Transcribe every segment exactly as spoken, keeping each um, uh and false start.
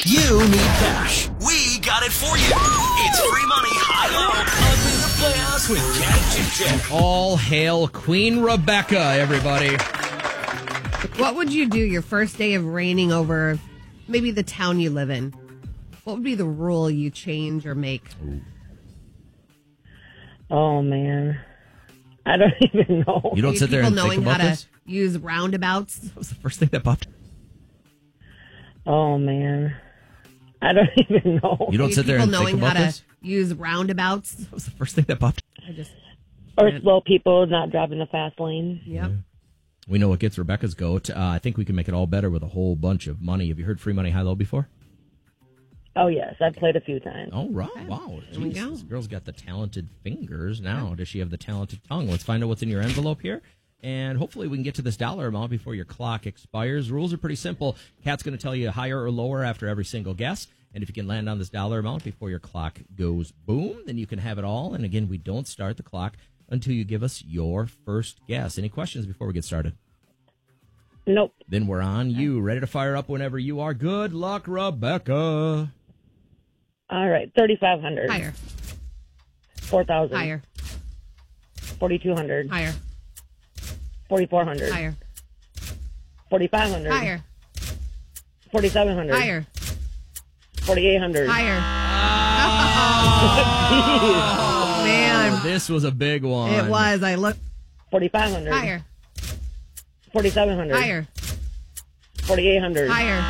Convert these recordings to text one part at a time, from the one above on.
You need cash. We got it for you. It's free money, high-low, up in the playoffs with Cat and J J. All hail Queen Rebecca, everybody. What would you do your first day of reigning over maybe the town you live in? What would be the rule you change or make? Oh, man. I don't even know. You don't sit there and People think knowing about how this? to use roundabouts. That was the first thing that popped. Oh, man. I don't even know. You don't Need sit there people and knowing think about how this? to use roundabouts. That was the first thing that popped. I just, Or slow people not driving the fast lane. yep. We know what gets Rebecca's goat. Uh, I think we can make it all better with a whole bunch of money. Have you heard free money, high-low before? Oh, yes. I've played a few times. Oh, right. Wow. There we Jeez, go. This girl's got the talented fingers now. Does she have the talented tongue? Let's find out what's in your envelope here. And hopefully we can get to this dollar amount before your clock expires. Rules are pretty simple. Kat's going to tell you higher or lower after every single guess. And if you can land on this dollar amount before your clock goes boom, then you can have it all. And again, we don't start the clock until you give us your first guess. Any questions before we get started? Nope. Then we're on you. Ready to fire up whenever you are. Good luck, Rebecca. All right. thirty-five hundred. Higher. four thousand. Higher. forty-two hundred. Higher. forty-four hundred. Higher. forty-five hundred. Higher. forty-seven hundred. Higher. forty-eight hundred. Higher. Oh, man. This was a big one. It was. I looked forty-five hundred. higher. forty-seven hundred. Higher. forty-eight hundred. Higher.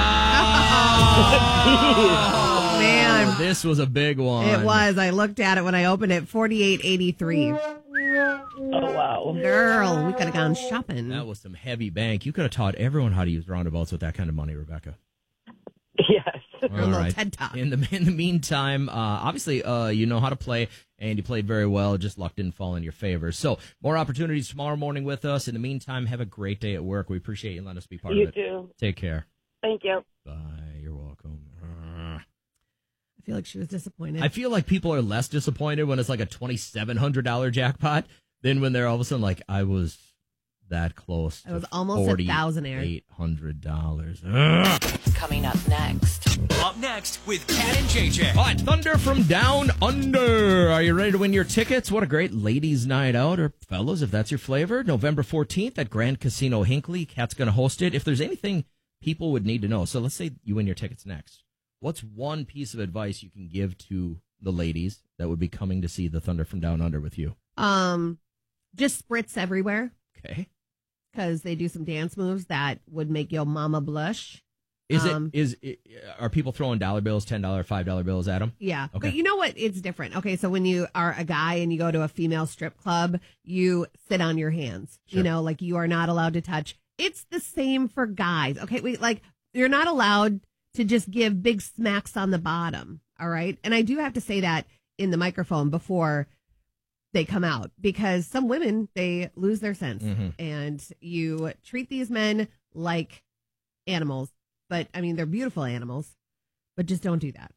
Oh, man. This was a big one. It was. I looked at it when I opened it. forty-eight eighty-three. Oh, wow. Girl, we could have gone shopping. That was some heavy bank. You could have taught everyone how to use roundabouts with that kind of money, Rebecca. Yes. A little TED Talk. In the in the meantime, uh, obviously, uh, you know how to play, and you played very well. Just luck didn't fall in your favor. So, more opportunities tomorrow morning with us. In the meantime, have a great day at work. We appreciate you letting us be part You of it. too. Take care. Thank you. Bye. You're welcome. Uh, I feel like she was disappointed. I feel like people are less disappointed when it's like a twenty-seven hundred dollars jackpot than when they're all of a sudden like, I was that close to I was almost a thousandaire. eight hundred dollars. Coming up next. Up next with Cat and J J. All right, Thunder from Down Under. Are you ready to win your tickets? What a great ladies' night out, or fellas, if that's your flavor. November fourteenth at Grand Casino Hinckley. Cat's going to host it. If there's anything people would need to know, so let's say you win your tickets next. What's one piece of advice you can give to the ladies that would be coming to see the Thunder from Down Under with you? Um, just spritz everywhere Okay. because they do some dance moves that would make your mama blush. Is Um, it is it, are people throwing dollar bills, ten dollar, five dollar bills at them? Yeah. Okay. But you know what? It's different. Okay. So when you are a guy and you go to a female strip club, you sit on your hands. Sure. You know, like you are not allowed to touch. It's the same for guys. Okay. We like, you're not allowed to just give big smacks on the bottom. All right. And I do have to say that in the microphone before they come out, because some women, they lose their sense. Mhm. And you treat these men like animals. But I mean, they're beautiful animals, but just don't do that.